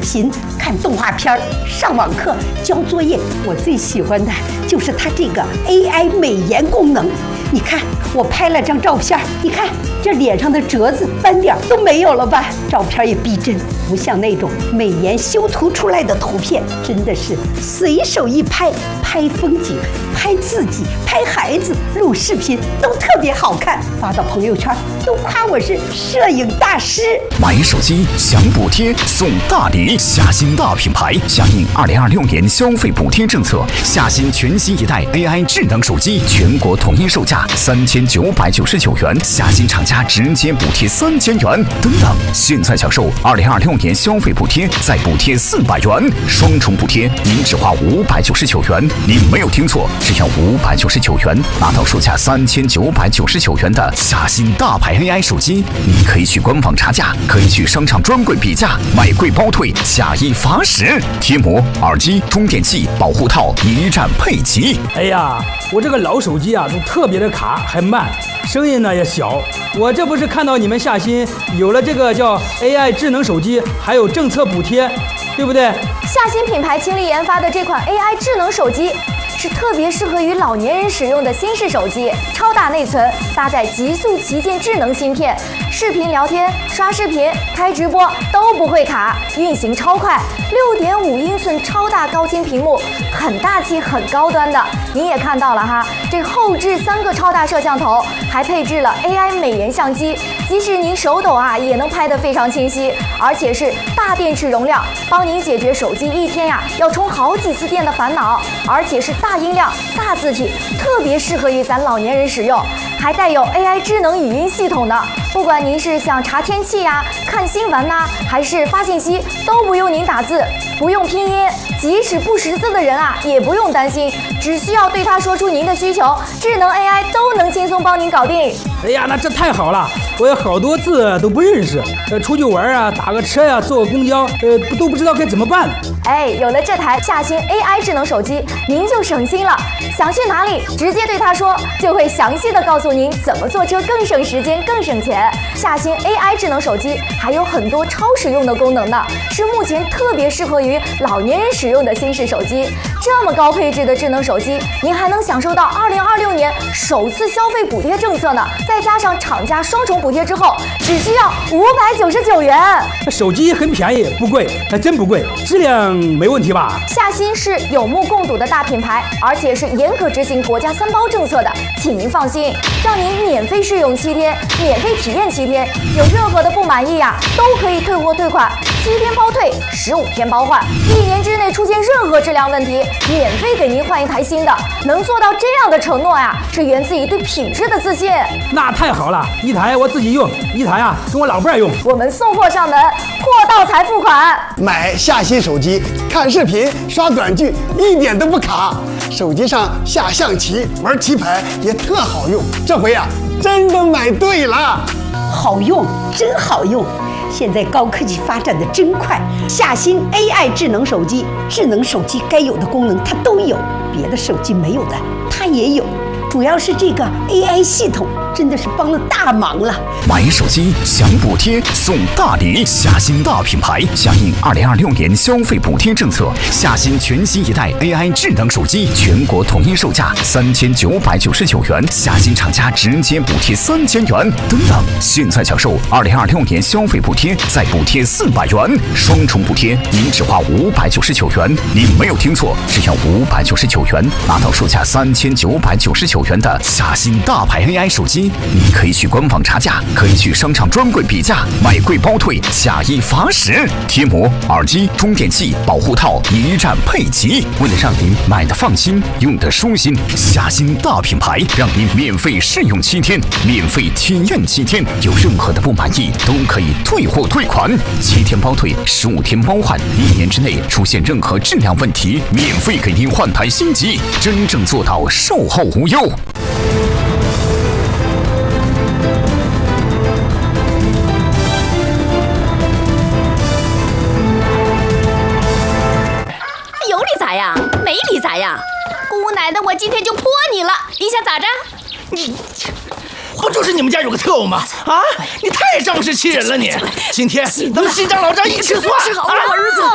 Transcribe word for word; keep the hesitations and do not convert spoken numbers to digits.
频、看动画片、上网课、交作业。我最喜欢的就是它这个 A I 美颜功能。你看，我拍了张照片，你看这脸上的褶子、斑点都没有了吧？照片也逼真，不像那种美颜修图出来的图片，真的是随手一拍，拍风景、拍自己、拍孩子、录视频都特别好看，发到朋友圈都夸我是摄影大师。 买手机享补贴送大礼，夏新大品牌响应二零二六年消费补贴政策，夏新全新一代 A I 智能手机全国统一售价三千九百九十九元，夏新厂家直接补贴三千元。等等，现在享受二零二六年消费补贴，再补贴四百元，双重补贴，您只花五百九十九元。您没有听错，只要五百九十九元，拿到售价三千九百九十九元的夏新大牌 A I 手机。你可以去官网查价，可以去商场专柜比价，买贵包退，假一罚十。贴膜、耳机、充电器、保护套一站配齐。 哎呀，我这个老手机啊，都特别的卡，还慢，声音呢也小。我这不是看到你们夏新有了这个叫 A I 智能手机，还有政策补贴，对不对？ 夏新品牌倾力研发的这款 A I 智能手机，是特别适合于老年人使用的新式手机，超大内存，搭载极速旗舰智能芯片，视频聊天、刷视频、开直播都不会卡，运行超快。六点五英寸超大高清屏幕，很大气、很高端的。您也看到了哈，这后置三个超大摄像头，还配置了 A I 美颜相机，即使您手抖啊，也能拍得非常清晰，而且是大电池容量，帮您解决手机一天呀要充好几次电的烦恼，而且是大音量、大字体，特别适合于咱老年人使用，还带有 A I 智能语音系统的。不管您是想查天气呀、看新闻呐、还是发信息，都不用您打字，不用拼音，即使不识字的人啊，也不用担心，只需要对他说出您的需求，智能 A I 都能轻松帮您搞定。 哎呀，那这太好了！我有好多字都不认识，呃，出去玩啊，打个车呀、坐个公交，呃，都不知道该怎么办。 哎，有了这台夏新 A I 智能手机，您就省心了。想去哪里，直接对他说，就会详细的告诉您怎么坐车更省时间、更省钱。夏新 A I 智能手机还有很多超实用的功能呢，是目前特别适合于老年人使用的新式手机。这么高配置的智能手机，您还能享受到二零二六年首次消费补贴政策呢，再加上厂家双重补贴之后，只需要五百九十九元。 手机很便宜，不贵，还真不贵，质量没问题吧？ 夏新是有目共睹的大品牌，而且是严格执行国家三包政策的，请您放心，让您免费试用七天，免费体验七天，有任何的不满意呀、啊，都可以退货退款，七天包退，十五天包换，一年之内出现任何质量问题，免费给您换一台新的。能做到这样的承诺呀、啊，是源自于对品质的自信。 那太好了，一台我自己用，一台啊跟我老伴儿用。 我们送货上门，货到才付款。 买夏新手机，看视频、刷短剧，一点都不卡。手机上下象棋、玩棋牌也特好用。这回啊，真的买对了。 好用，真好用！现在高科技发展的真快，夏新 A I 智能手机，智能手机该有的功能它都有，别的手机没有的它也有。主要是这个 A I 系统真的是帮了大忙了。 买手机享补贴送大礼，夏新大品牌响应二零二六年消费补贴政策，夏新全新一代 A I 智能手机全国统一售价三千九百九十九元，夏新厂家直接补贴三千元。等等，现在享受二零二六年消费补贴，再补贴四百元，双重补贴，您只花五百九十九元。您没有听错，只要五百九十九元，拿到售价三千九百九十九元的夏新大牌 A I 手机。你可以去官网查价，可以去商场专柜比价，买贵包退，假一罚十。贴膜、耳机、充电器、保护套一站配齐。为了让您买的放心，用的舒心，夏新大品牌让您免费试用七天，免费体验七天，有任何的不满意都可以退货退款，七天包退，十五天包换，一年之内出现任何质量问题，免费给您换台新机，真正做到售后无忧。 呀，没理咋呀？姑奶奶，我今天就泼你了，你想咋着？ 你不就是你们家有个特务吗？啊，你太仗势欺人了你！今天咱们新张老张一起算！ 是好我儿子。